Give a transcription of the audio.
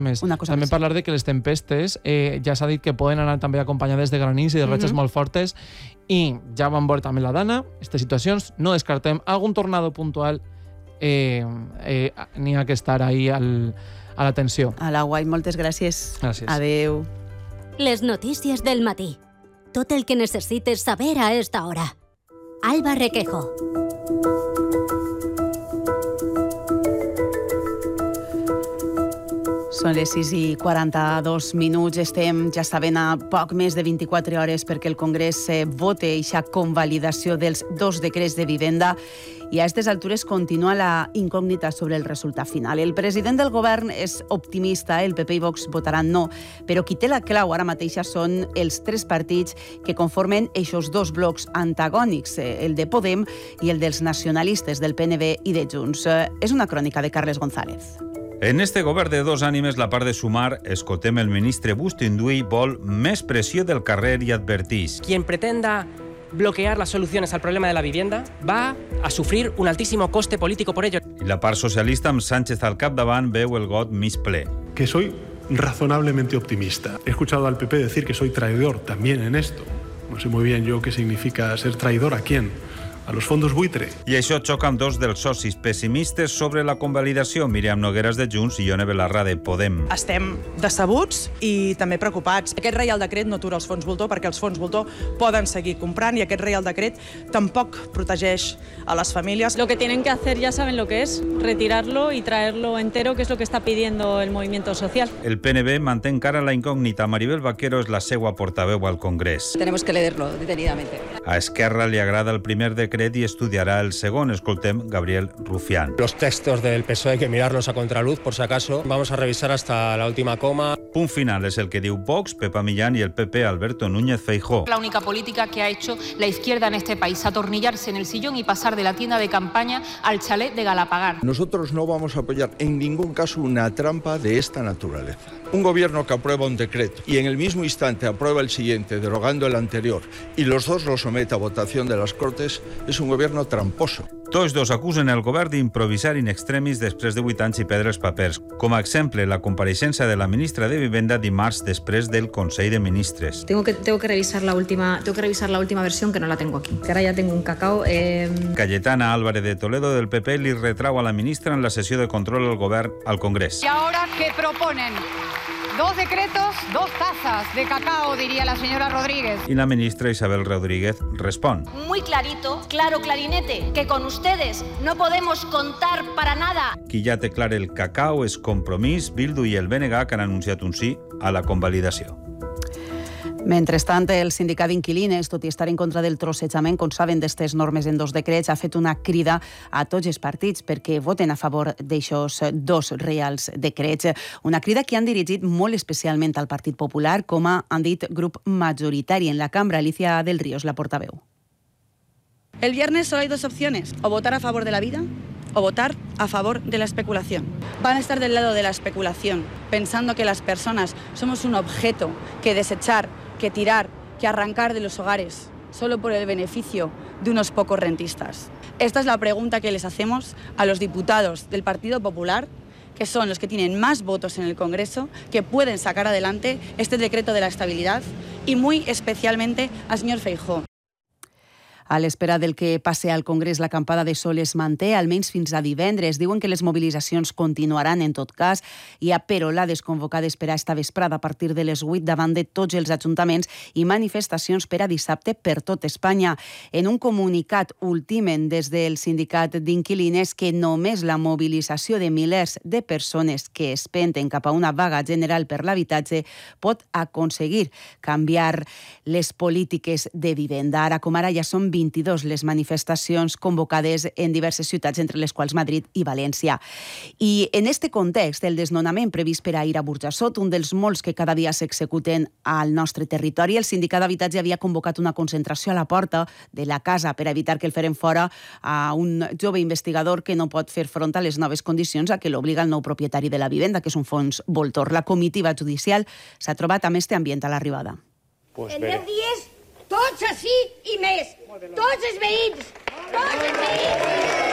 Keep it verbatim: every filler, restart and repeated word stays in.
Més. Una cosa també més. parlar de que les tempestes eh, ja s'ha dit que poden anar també acompanyades de granís i de ratxes Mhm. molt fortes, i ja vam veure també la Dana, aquestes situacions, no descartem algun tornado puntual, eh, eh, n'hi ha que estar ahí al, a l'atenció. A la guai, moltes gràcies. Gràcies. Adeu. Les notícies del matí. Tot el que necessites saber a esta hora. Alba Requejo. Són les sis i quaranta-dos minuts. Estem, ja saben, a poc més de vint-i-quatre hores perquè el Congrés eh, vote eixa convalidació dels dos decrets de vivenda i a aquestes altures continua la incògnita sobre el resultat final. El president del govern és optimista, el P P i Vox votaran no, però qui té la clau ara mateixa són els tres partits que conformen eixos dos blocs antagònics, el de Podem i el dels nacionalistes del P N V i de Junts. És una crònica de Carles González. En este govern de dos ànimes, la part de Sumar, escoltem el ministre Bustinduy, vol més pressió del carrer i advertís. Quien pretenda bloquear las soluciones al problema de la vivienda va a sufrir un altísimo coste político por ello. I la part socialista, amb Sánchez al capdavant, veu el got mig ple. Que soy razonablemente optimista. He escuchado al P P decir que soy traidor también en esto. No sé muy bien yo qué significa ser traidor a quién. A los fondos buitre. I això xoca amb dos dels socis pessimistes sobre la convalidació, Míriam Nogueras de Junts i Ione Belarra de Podem. Estem decebuts i també preocupats. Aquest Reial Decret no atura els fons voltor perquè els fons voltor poden seguir comprant i aquest Reial Decret tampoc protegeix a les famílies. Lo que tienen que hacer ya saben lo que es, retirarlo y traerlo entero, que es lo que está pidiendo el movimiento social. El P N V manté encara la incògnita. Maribel Vaquero és la seua portaveu al Congrés. Tenemos que leerlo detenidamente. A Esquerra li agrada el primer decret i estudiarà el segon. Escoltem Gabriel Rufián. Los textos del P S O E hay que mirarlos a contraluz, por si acaso. Vamos a revisar hasta la última coma. Punt final és el que diu Vox, Pepa Millán y el P P, Alberto Núñez Feijóo. La única política que ha hecho la izquierda en este país, atornillarse en el sillón y pasar de la tienda de campaña al chalet de Galapagar. Nosotros no vamos a apoyar en ningún caso una trampa de esta naturaleza. Un gobierno que aprueba un decreto y en el mismo instante aprueba el siguiente, derogando el anterior, y los dos lo somete a votación de las Cortes, es un gobierno tramposo. Tots dos acusen el govern d'improvisar in extremis després de vuit anys i perdre els papers. Com a exemple, la compareixença de la ministra de Vivenda dimarts després del Consell de Ministres. Tengo que, tengo que revisar la última, tengo que revisar la última versión que no la tengo aquí. Que ahora ya tengo un cacao. Eh... Cayetana Álvarez de Toledo del P P li retrau a la ministra en la sessió de control al govern al Congrés. ¿Y ahora qué proponen? Dos decretos, dos tazas de cacao, diría la señora Rodríguez. Y la ministra Isabel Rodríguez responde. Muy clarito, claro clarinete, que con ustedes no podemos contar para nada. Qui ja té clar el cacao és Compromís, Bildu i el B N G que han anunciat un sí a la convalidació. Mentrestant, el sindicat d'inquilines, tot i estar en contra del trossejament, com saben, d'estes normes en dos decrets, ha fet una crida a tots els partits perquè voten a favor d'aixòs dos reials decrets. Una crida que han dirigit molt especialment al Partit Popular, com han dit grup majoritari en la cambra. Alicia del Ríos, la portaveu. El viernes solo hay dos opciones, o votar a favor de la vida o votar a favor de la especulación. Van a estar del lado de la especulación, pensando que las personas somos un objeto que desechar, que tirar, que arrancar de los hogares, solo por el beneficio de unos pocos rentistas. Esta es la pregunta que les hacemos a los diputados del Partido Popular, que son los que tienen más votos en el Congreso, que pueden sacar adelante este decreto de la estabilidad, y muy especialmente al señor Feijóo. A l'espera del que passe al Congrés, la acampada de sol es manté almenys fins a divendres. Diuen que les mobilitzacions continuaran en tot cas. Hi ha perolades convocades per a esta vesprada a partir de les vuit davant de tots els ajuntaments i manifestacions per a dissabte per tot Espanya. En un comunicat ultimen des del sindicat d'inquilines que només la mobilització de milers de persones que es penten cap a una vaga general per l'habitatge pot aconseguir canviar les polítiques de vivenda. Ara com ara ja són vint-i-dos les manifestacions convocades en diverses ciutats, entre les quals Madrid i València. I en este context, el desnonament previst per ahir a Burjassot, un dels molts que cada dia s'executen al nostre territori, el sindicat d'habitatge havia convocat una concentració a la porta de la casa per evitar que el feren fora a un jove investigador que no pot fer front a les noves condicions a què l'obliga el nou propietari de la vivenda, que és un fons voltor. La comitiva judicial s'ha trobat amb este ambient a l'arribada. Pues en deu dies, tots així i més. Tots els veïns! Tots els veïns!